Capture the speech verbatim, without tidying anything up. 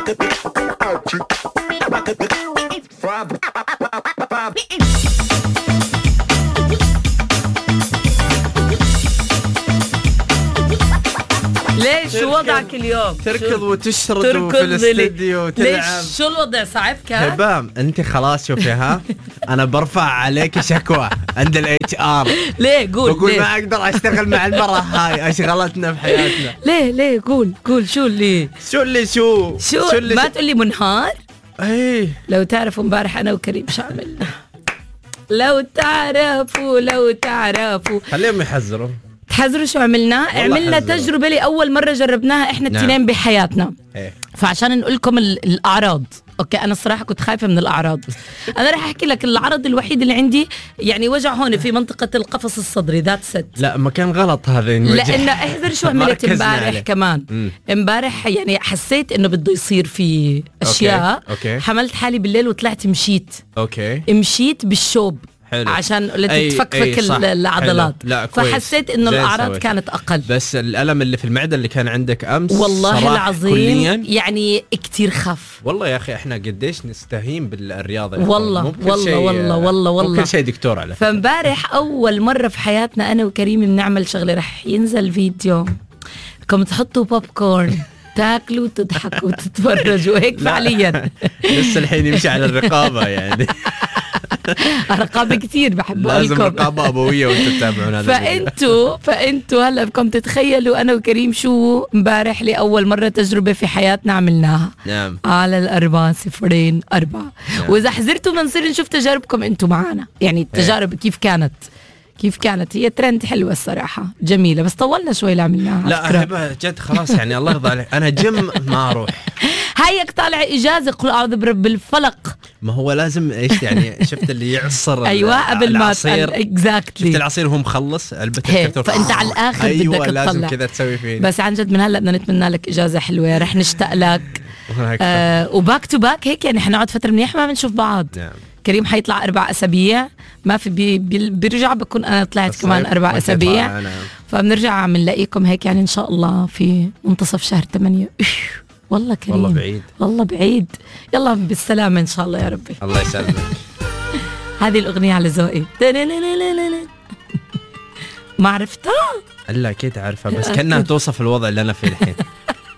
ليش شو وضعك اليوم؟ تركض وتشرد في الاستديو وتلعب. ليش شو الوضع صعب كان؟ هبام انت خلاص شوفي ها انا برفع عليك شكوى عند الاتش ار. ليه قول بقول ليه؟ ما اقدر اشتغل مع المرة هاي اشغلتنا بحياتنا. ليه ليه قول قول شو اللي شو اللي شو شو, شو اللي ما تقول لي منهار. ايه لو تعرفوا امبارح انا وكريم شو عملنا. لو تعرفوا لو تعرفوا خليهم يحذروا. تحذروا شو عملنا. عملنا حذروا. تجربة لأول مرة جربناها احنا نعم. التنين بحياتنا. ايه. فعشان نقول لكم ال- الأعراض. اوكي انا الصراحة كنت خايفة من الأعراض. انا رح احكي لك العرض الوحيد اللي عندي يعني وجع هون في منطقة القفص الصدري ذات ست. لا ما كان غلط هذا لأن احذر شو عملت ركزنا امبارح عليه. كمان. مم. امبارح يعني حسيت انه بده يصير في اشياء. أوكي. حملت حالي بالليل وطلعت مشيت. اوكي مشيت بالشوب. حلو. عشان أي- تتفكفك أي صح. العضلات. لا كويس. فحسيت انه زين الاعراض سويت. كانت اقل. بس الألم اللي في المعدة اللي كان عندك أمس والله صراحة العظيم كلياً. يعني كتير خف. والله يا أخي إحنا قديش نستهين بالرياضة. والله مو بكل والله شيء- والله والله مو والله كل شيء دكتور على فكرة. فامبارح اول مرة في حياتنا انا وكريم بنعمل شغلة رح ينزل فيديو كم تحطوا بوب كورن تاكلوا وتضحكوا وتتفرجوا هيك لا. فعليا. لسه الحين يمشي على الرقابة يعني. رقابة كتير بحب لازم أقولكم. رقابة أبوية وأنتوا تتابعون هذا الفيديو. فانتوا فانتوا هلا بدكم تتخيلوا انا وكريم شو امبارح لاول مره تجربه في حياتنا عملناها. نعم. على الأربعة صفرين أربعة. نعم. وإذا حزرتوا بنصير نشوف تجاربكم أنتوا معنا يعني التجارب كيف كانت كيف كانت. هي ترند حلوة الصراحة جميلة بس طولنا شوي لعملناها. لا هبة جد خلاص يعني الله يرضى عليك أنا جيم ما أروح. هيك طالع إجازة قل أعوذ برب الفلق. ما هو لازم إيش يعني شفت اللي يعصر أيوة قبل ما العصير. اكزاكتلي شفت العصير وهو مخلص علبة هيك الكرتون. فأنت على الآخر أيوة بدك لازم تطلع كذا تسوي فيه. بس عن جد من هلا بدنا نتمنى لك إجازة حلوة رح نشتاق لك. وهيك آه وباك تو باك هيك يعني حنقعد فترة منيحة ما بنشوف بعض. نعم. كريم حيطلع أربع أسابيع ما في بي بي بيرجع بكون أنا طلعت الصيف كمان أربع وأنت أسابيع. طالعة، نعم. فبنرجع بنلاقيكم هيك يعني إن شاء الله في منتصف شهر ثمانية. والله كريم والله بعيد. والله بعيد. يلا بالسلامة إن شاء الله يا ربي. الله يسلمك. هذه الأغنية على ذوقي. ما عرفتها؟ الا اكيد عارفه بس كانها توصف الوضع اللي انا فيه الحين.